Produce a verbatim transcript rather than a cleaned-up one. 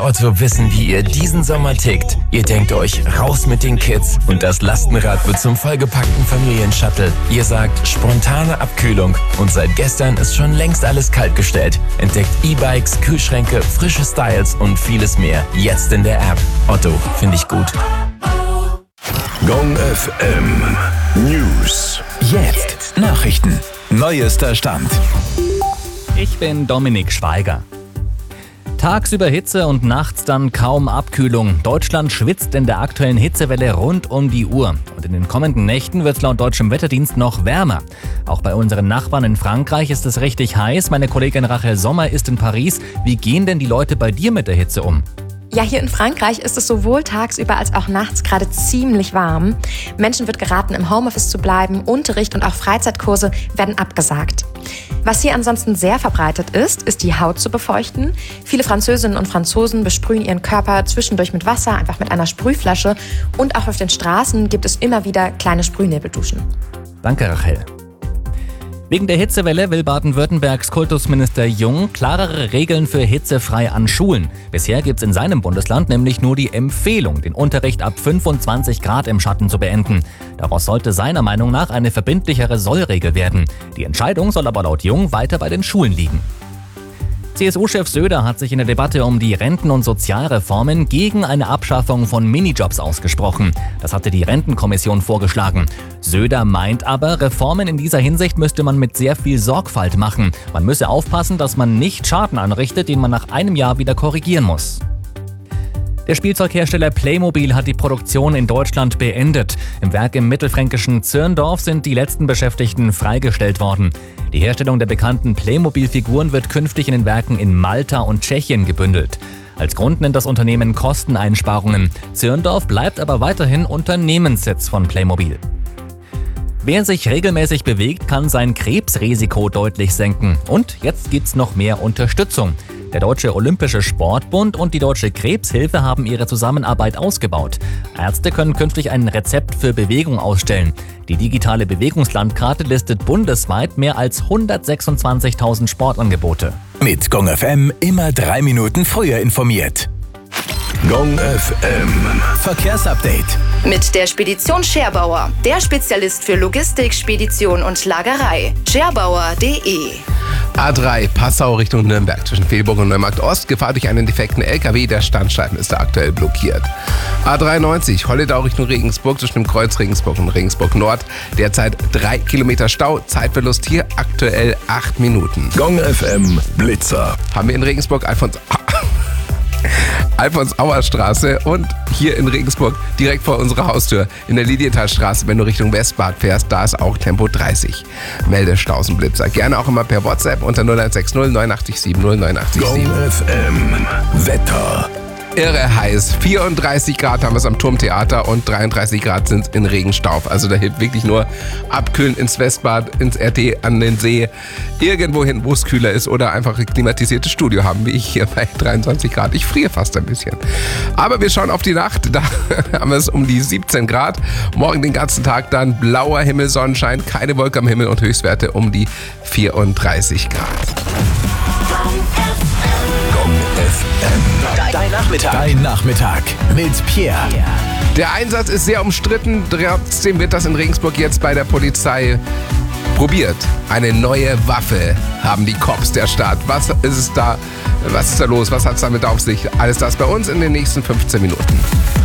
Otto wissen, wie ihr diesen Sommer tickt. Ihr denkt euch, raus mit den Kids und das Lastenrad wird zum vollgepackten Familienshuttle. Ihr sagt, spontane Abkühlung und seit gestern ist schon längst alles kaltgestellt. Entdeckt E-Bikes, Kühlschränke, frische Styles und vieles mehr. Jetzt in der App. Otto, finde ich gut. Gong F M News. Jetzt Nachrichten. Neuester Stand. Ich bin Dominik Schweiger. Tagsüber Hitze und nachts dann kaum Abkühlung. Deutschland schwitzt in der aktuellen Hitzewelle rund um die Uhr. Und in den kommenden Nächten wird es laut deutschem Wetterdienst noch wärmer. Auch bei unseren Nachbarn in Frankreich ist es richtig heiß. Meine Kollegin Rachel Sommer ist in Paris. Wie gehen denn die Leute bei dir mit der Hitze um? Ja, hier in Frankreich ist es sowohl tagsüber als auch nachts gerade ziemlich warm. Menschen wird geraten, im Homeoffice zu bleiben. Unterricht und auch Freizeitkurse werden abgesagt. Was hier ansonsten sehr verbreitet ist, ist die Haut zu befeuchten. Viele Französinnen und Franzosen besprühen ihren Körper zwischendurch mit Wasser, einfach mit einer Sprühflasche. Und auch auf den Straßen gibt es immer wieder kleine Sprühnebelduschen. Danke, Rachel. Wegen der Hitzewelle will Baden-Württembergs Kultusminister Jung klarere Regeln für hitzefrei an Schulen. Bisher gibt es in seinem Bundesland nämlich nur die Empfehlung, den Unterricht ab fünfundzwanzig Grad im Schatten zu beenden. Daraus sollte seiner Meinung nach eine verbindlichere Sollregel werden. Die Entscheidung soll aber laut Jung weiter bei den Schulen liegen. C S U-Chef Söder hat sich in der Debatte um die Renten- und Sozialreformen gegen eine Abschaffung von Minijobs ausgesprochen. Das hatte die Rentenkommission vorgeschlagen. Söder meint aber, Reformen in dieser Hinsicht müsste man mit sehr viel Sorgfalt machen. Man müsse aufpassen, dass man nicht Schaden anrichtet, den man nach einem Jahr wieder korrigieren muss. Der Spielzeughersteller Playmobil hat die Produktion in Deutschland beendet. Im Werk im mittelfränkischen Zirndorf sind die letzten Beschäftigten freigestellt worden. Die Herstellung der bekannten Playmobil-Figuren wird künftig in den Werken in Malta und Tschechien gebündelt. Als Grund nennt das Unternehmen Kosteneinsparungen. Zirndorf bleibt aber weiterhin Unternehmenssitz von Playmobil. Wer sich regelmäßig bewegt, kann sein Krebsrisiko deutlich senken. Und jetzt gibt's noch mehr Unterstützung. Der Deutsche Olympische Sportbund und die Deutsche Krebshilfe haben ihre Zusammenarbeit ausgebaut. Ärzte können künftig ein Rezept für Bewegung ausstellen. Die digitale Bewegungslandkarte listet bundesweit mehr als hundertsechsundzwanzigtausend Sportangebote. Mit Gong F M immer drei Minuten früher informiert. Gong F M Verkehrsupdate. Mit der Spedition Scherbauer, der Spezialist für Logistik, Spedition und Lagerei. scherbauer punkt de. A drei Passau Richtung Nürnberg zwischen Velburg und Neumarkt Ost. Gefahr durch einen defekten L K W. Der Standstreifen ist da aktuell blockiert. A dreiundneunzig Holledau Richtung Regensburg zwischen dem Kreuz Regensburg und Regensburg Nord. Derzeit drei Kilometer Stau. Zeitverlust hier aktuell acht Minuten. Gong F M Blitzer. Haben wir in Regensburg Alfons... Alfons-Auer-Straße und hier in Regensburg direkt vor unserer Haustür in der Lilienthalstraße, wenn du Richtung Westbad fährst, da ist auch Tempo dreißig. Melde Stausenblitzer. Gerne auch immer per WhatsApp unter null eins sechs null neun acht sieben null neun acht sieben. Gong F M Wetter. Irre heiß. vierunddreißig Grad haben wir es am Turmtheater und dreiunddreißig Grad sind es in Regenstauf. Also da hilft wirklich nur abkühlen ins Westbad, ins R T, an den See, irgendwo hin, wo es kühler ist oder einfach ein klimatisiertes Studio haben, wie ich hier bei dreiundzwanzig Grad. Ich friere fast ein bisschen. Aber wir schauen auf die Nacht. Da haben wir es um die siebzehn Grad. Morgen den ganzen Tag dann blauer Himmel, Sonnenschein, keine Wolke am Himmel und Höchstwerte um die vierunddreißig Grad. Gong F M. Dein Nachmittag. Dein Nachmittag mit Pierre. Der Einsatz ist sehr umstritten, trotzdem wird das in Regensburg jetzt bei der Polizei probiert. Eine neue Waffe haben die Cops der Stadt. Was ist es da? Was ist da los? Was hat es damit auf sich? Alles das bei uns in den nächsten fünfzehn Minuten.